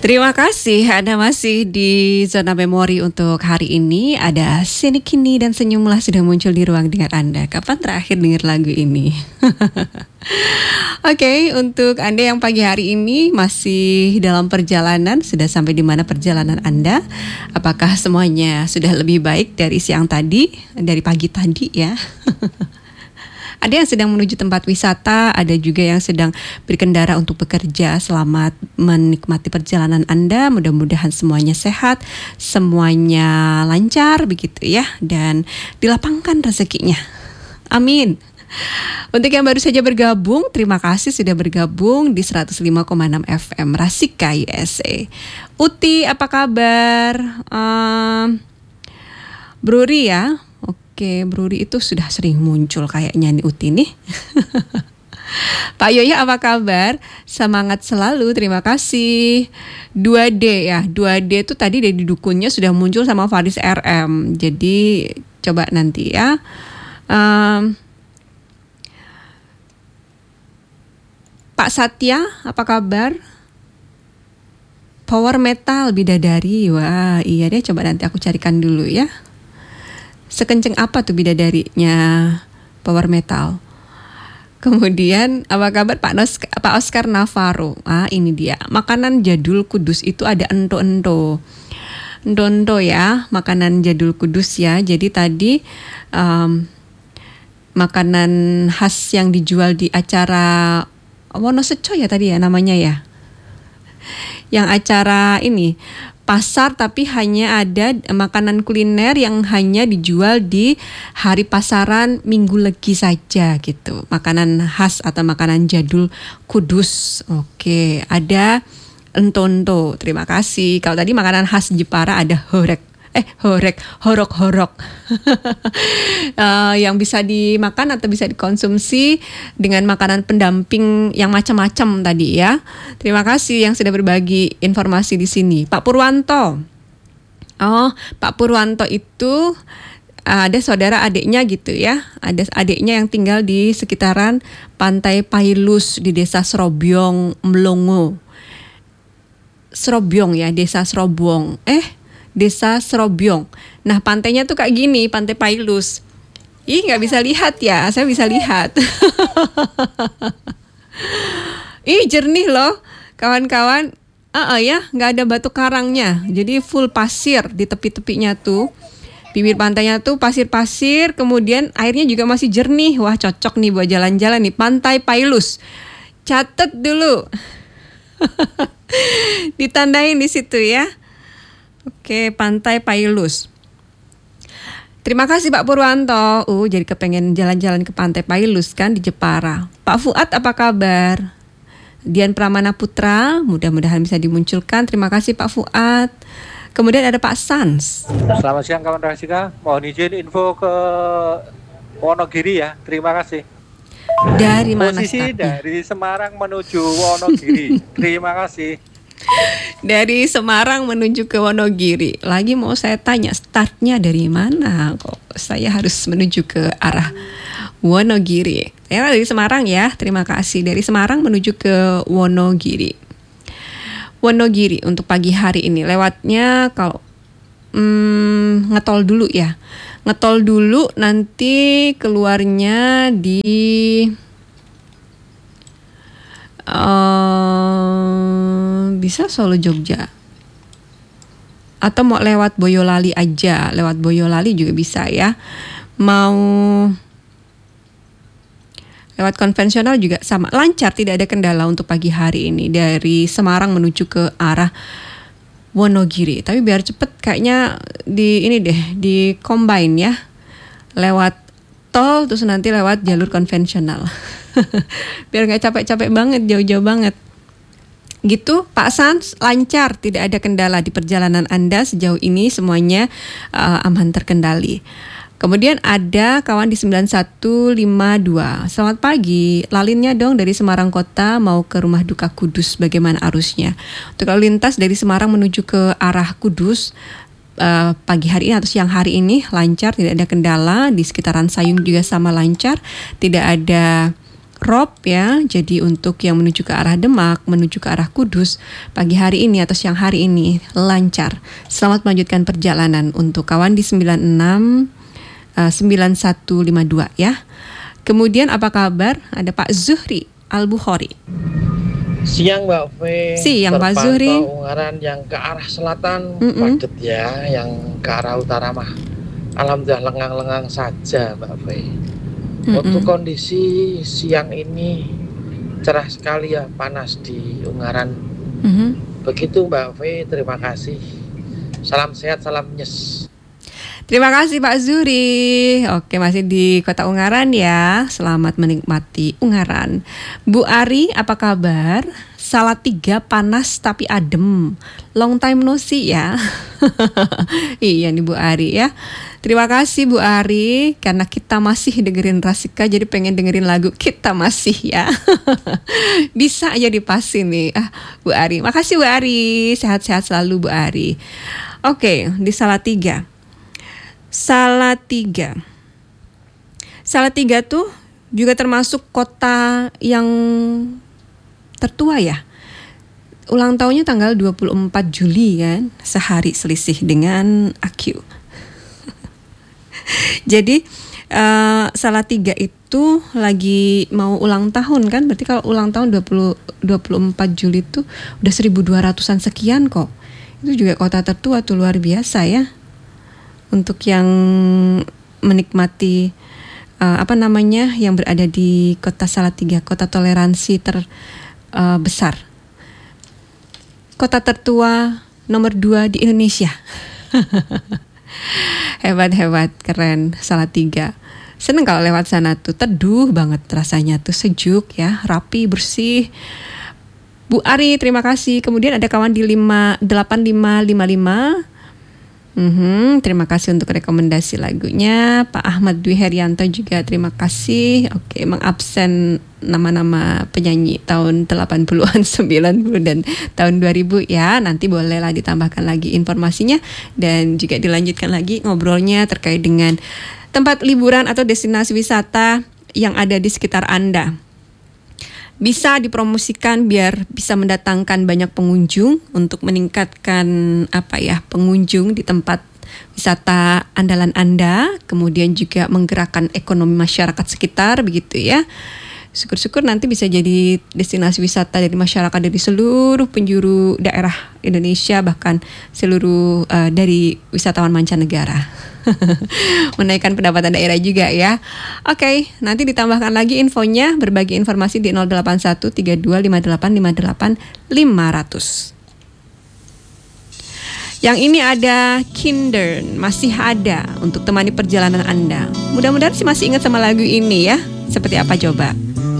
Terima kasih Anda masih di zona memori untuk hari ini. Ada Sini Kini dan Senyumlah sudah muncul di ruang dengar Anda. Kapan terakhir dengar lagu ini? Oke, untuk Anda yang pagi hari ini masih dalam perjalanan, sudah sampai di mana perjalanan Anda? Apakah semuanya sudah lebih baik dari siang tadi, dari pagi tadi ya? Ada yang sedang menuju tempat wisata, ada juga yang sedang berkendara untuk bekerja. Selamat menikmati perjalanan Anda, mudah-mudahan semuanya sehat, semuanya lancar begitu ya, dan dilapangkan rezekinya. Amin. Untuk yang baru saja bergabung, terima kasih sudah bergabung di 105,6 FM Rasika USA. Uti, apa kabar? Bruri ya. Oke, Bruri itu sudah sering muncul kayaknya nih Uti nih. Pak Yoyo apa kabar? Semangat selalu, terima kasih. 2D ya, 2D itu tadi dari dukunnya sudah muncul sama Faris RM. Jadi coba nanti ya. Pak Satya apa kabar? Power Metal Bidadari, wah iya deh, coba nanti aku carikan dulu ya. Sekenceng apa tuh bidadarinya Power Metal? Kemudian apa kabar Pak Oscar Navarro? Ini dia. Makanan jadul Kudus itu ada ento-ento. Ento-ento ya, makanan jadul Kudus ya. Jadi tadi makanan khas yang dijual di acara Wonoseco ya tadi ya namanya ya. Yang acara ini pasar, tapi hanya ada makanan kuliner yang hanya dijual di hari pasaran Minggu Legi saja gitu. Makanan khas atau makanan jadul Kudus. Oke, ada ento-ento. Terima kasih. Kalau tadi makanan khas Jepara ada horok-horok. Yang bisa dimakan atau bisa dikonsumsi dengan makanan pendamping yang macam-macam tadi ya. Terima kasih yang sudah berbagi informasi di sini. Pak Purwanto. Pak Purwanto itu ada saudara adiknya gitu ya. Ada adiknya yang tinggal di sekitaran Pantai Pailus di Desa Srobyong, Mlongo. Srobyong ya, Desa Srobyong. Desa Srobyong. Nah, pantainya tuh kayak gini, Pantai Pailus. Nggak bisa lihat ya, saya bisa lihat. Jernih loh, kawan-kawan. Ya, nggak ada batu karangnya. Jadi full pasir di tepi-tepinya tuh. Bibir pantainya tuh pasir-pasir, kemudian airnya juga masih jernih. Wah, cocok nih buat jalan-jalan nih, Pantai Pailus. Catet dulu. Ditandain di situ ya. Oke, Pantai Pailus. Terima kasih Pak Purwanto. Jadi kepengen jalan-jalan ke Pantai Pailus kan di Jepara. Pak Fuad apa kabar? Dian Pramana Putra, mudah-mudahan bisa dimunculkan. Terima kasih Pak Fuad. Kemudian ada Pak Sans. Selamat siang kawan Rasika. Mohon izin info ke Wonogiri ya. Terima kasih. Dari mana posisi startnya? Dari Semarang menuju Wonogiri. Terima kasih. Dari Semarang menuju ke Wonogiri. Lagi mau saya tanya startnya dari mana? Kok saya harus menuju ke arah Wonogiri? Ya dari Semarang ya. Terima kasih. Dari Semarang menuju ke Wonogiri. Wonogiri untuk pagi hari ini. Lewatnya kalau ngetol dulu ya. Ngetol dulu nanti keluarnya di bisa Solo Jogja atau mau lewat Boyolali aja, lewat Boyolali juga bisa ya. Mau lewat konvensional juga sama, lancar, tidak ada kendala untuk pagi hari ini dari Semarang menuju ke arah Wonogiri. Tapi biar cepet kayaknya di combine ya, lewat tol terus nanti lewat jalur konvensional. Biar nggak capek-capek banget, jauh-jauh banget. Gitu Pak Sans, lancar, tidak ada kendala di perjalanan Anda sejauh ini, semuanya aman terkendali. Kemudian ada kawan di 9152. Selamat pagi, lalinnya dong dari Semarang Kota mau ke Rumah Duka Kudus, bagaimana arusnya? Untuk lalu lintas dari Semarang menuju ke arah Kudus pagi hari ini atau siang hari ini lancar, tidak ada kendala. Di sekitaran Sayung juga sama lancar, tidak ada rob ya. Jadi untuk yang menuju ke arah Demak, menuju ke arah Kudus pagi hari ini atau siang hari ini lancar. Selamat melanjutkan perjalanan untuk kawan di 9152 ya. Kemudian apa kabar? Ada Pak Zuhri Al-Bukhari. Siang Mbak V. Siang Pak Zuhri. Ungaran yang ke arah selatan padat ya, yang ke arah utara mah alhamdulillah lengang-lengang saja Mbak V. Untuk kondisi siang ini cerah sekali ya, panas di Ungaran. Begitu Mbak V, terima kasih. Salam sehat, salam nyes. Terima kasih Pak Zuri. Oke, masih di Kota Ungaran ya. Selamat menikmati Ungaran. Bu Ari, apa kabar? Salatiga panas tapi adem. Long time no see ya. Iya nih Bu Ari ya. Terima kasih Bu Ari, karena kita masih dengerin Rasika, jadi pengen dengerin lagu Kita Masih ya. Bisa aja dipasin nih Bu Ari. Makasih Bu Ari, sehat-sehat selalu Bu Ari. Oke, di Salatiga tuh juga termasuk kota yang tertua ya. Ulang tahunnya tanggal 24 Juli kan, sehari selisih dengan Akyu. Jadi Salatiga itu lagi mau ulang tahun kan, berarti kalau ulang tahun 24 Juli itu udah 1200-an sekian kok. Itu juga kota tertua tuh, luar biasa ya. Untuk yang menikmati yang berada di kota Salatiga, kota toleransi terbesar, kota tertua nomor 2 di Indonesia. Hebat, keren Salatiga. Seneng kalau lewat sana tuh, teduh banget rasanya tuh, sejuk ya, rapi, bersih. Bu Ari, terima kasih. Kemudian ada kawan di 8555. Terima kasih untuk rekomendasi lagunya. Pak Ahmad Dwi Herianto juga terima kasih. Oke, mengabsen nama-nama penyanyi tahun 80-an, 90 dan tahun 2000 ya. Nanti bolehlah ditambahkan lagi informasinya dan juga dilanjutkan lagi ngobrolnya terkait dengan tempat liburan atau destinasi wisata yang ada di sekitar Anda. Bisa dipromosikan biar bisa mendatangkan banyak pengunjung untuk meningkatkan pengunjung di tempat wisata andalan Anda, kemudian juga menggerakkan ekonomi masyarakat sekitar begitu ya. Syukur-syukur nanti bisa jadi destinasi wisata dari masyarakat dari seluruh penjuru daerah Indonesia, bahkan seluruh dari wisatawan mancanegara. Menaikkan pendapatan daerah juga ya. Oke, nanti ditambahkan lagi infonya, berbagi informasi di 081 32 58 58 500. Yang ini ada Kinder, masih ada untuk temani perjalanan Anda. Mudah-mudahan sih masih ingat sama lagu ini ya. Seperti apa coba?